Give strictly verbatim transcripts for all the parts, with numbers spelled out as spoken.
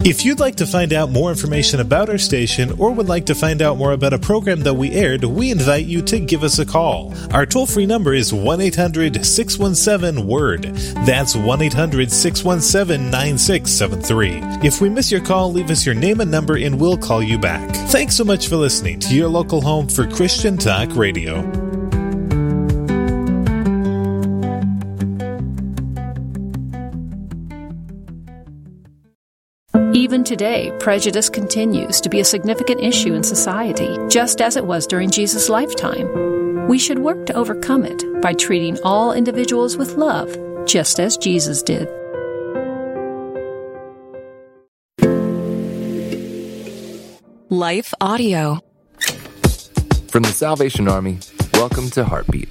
If you'd like to find out more information about our station or would like to find out more about a program that we aired, we invite you to give us a call. Our toll-free number is one eight hundred six one seven word. That's one eight hundred six one seven nine six seven three. If we miss your call, leave us your name and number and we'll call you back. Thanks so much for listening to your local home for Christian Talk Radio. Even today, prejudice continues to be a significant issue in society, just as it was during Jesus' lifetime. We should work to overcome it by treating all individuals with love, just as Jesus did. Life Audio. From the Salvation Army, welcome to Heartbeat.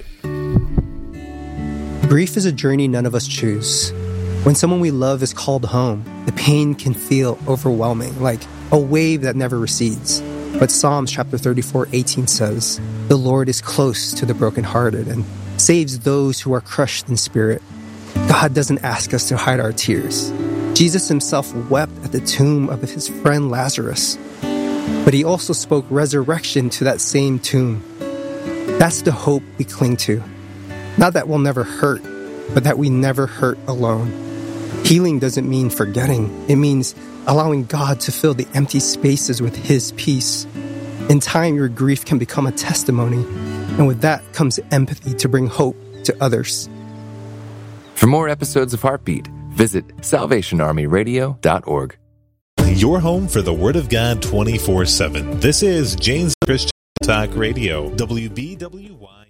Grief is a journey none of us choose. When someone we love is called home, the pain can feel overwhelming, like a wave that never recedes. But Psalms chapter thirty-four eighteen says, "The Lord is close to the brokenhearted and saves those who are crushed in spirit." God doesn't ask us to hide our tears. Jesus himself wept at the tomb of his friend Lazarus. But he also spoke resurrection to that same tomb. That's the hope we cling to. Not that we'll never hurt, but that we never hurt alone. Healing doesn't mean forgetting. It means allowing God to fill the empty spaces with his peace. In time, your grief can become a testimony, and with that comes empathy to bring hope to others. For more episodes of Heartbeat, visit salvation army radio dot org. Your home for the Word of God twenty-four seven. This is Jane's Christian Talk Radio, W B W Y.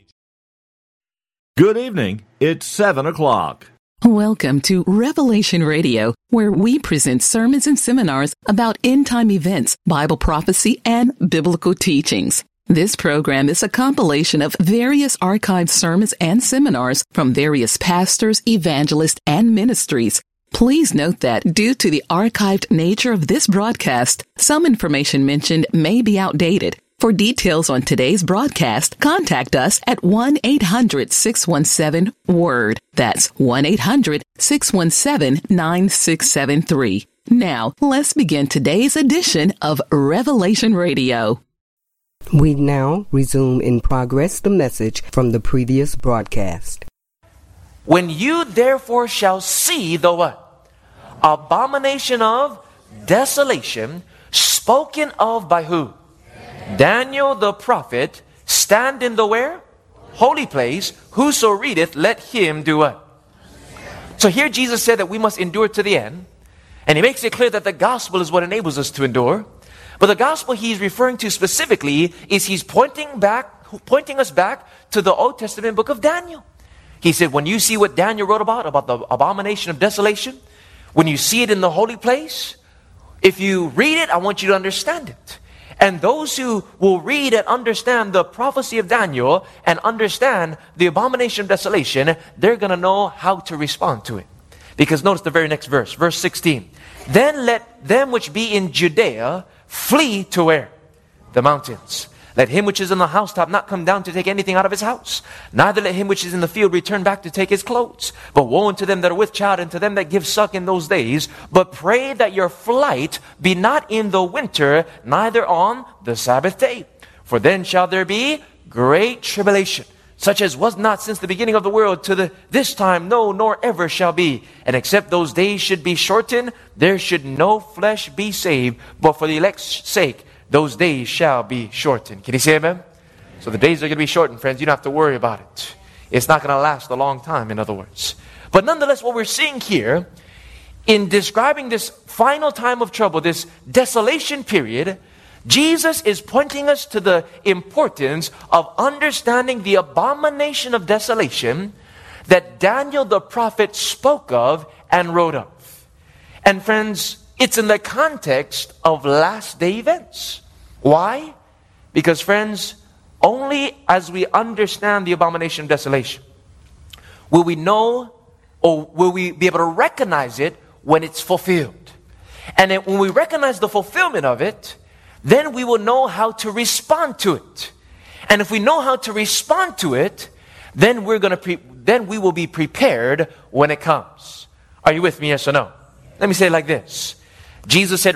Good evening. It's seven o'clock. Welcome to Revelation Radio, where we present sermons and seminars about end-time events, Bible prophecy, and biblical teachings. This program is a compilation of various archived sermons and seminars from various pastors, evangelists, and ministries. Please note that due to the archived nature of this broadcast, some information mentioned may be outdated. For details on today's broadcast, contact us at one eight hundred six one seven word. That's one eight hundred six one seven nine six seven three. Now, let's begin today's edition of Revelation Radio. We now resume in progress the message from the previous broadcast. When you therefore shall see the what? Abomination of desolation, spoken of by who? Daniel the prophet, stand in the where? Holy place. Whoso readeth, let him do what? So here Jesus said that we must endure to the end. And he makes it clear that the gospel is what enables us to endure. But the gospel he's referring to specifically is he's pointing back, pointing us back to the Old Testament book of Daniel. He said, when you see what Daniel wrote about, about the abomination of desolation, when you see it in the holy place, if you read it, I want you to understand it. And those who will read and understand the prophecy of Daniel and understand the abomination of desolation, they're going to know how to respond to it. Because notice the very next verse, verse sixteen. Then let them which be in Judea flee to where? The mountains. Let him which is in the housetop not come down to take anything out of his house. Neither let him which is in the field return back to take his clothes. But woe unto them that are with child, and to them that give suck in those days. But pray that your flight be not in the winter, neither on the Sabbath day. For then shall there be great tribulation, such as was not since the beginning of the world to the, this time, no, nor ever shall be. And except those days should be shortened, there should no flesh be saved. But for the elect's sake, those days shall be shortened. Can you say amen? So the days are going to be shortened, friends. You don't have to worry about it. It's not going to last a long time, in other words. But nonetheless, what we're seeing here, in describing this final time of trouble, this desolation period, Jesus is pointing us to the importance of understanding the abomination of desolation that Daniel the prophet spoke of and wrote of. And friends, it's in the context of last day events. Why? Because friends, only as we understand the abomination of desolation will we know, or will we be able to recognize it when it's fulfilled. And then when we recognize the fulfillment of it, then we will know how to respond to it. And if we know how to respond to it, then we're going to pre- then we will be prepared when it comes. Are you with me, yes or no? Let me say it like this. Jesus said,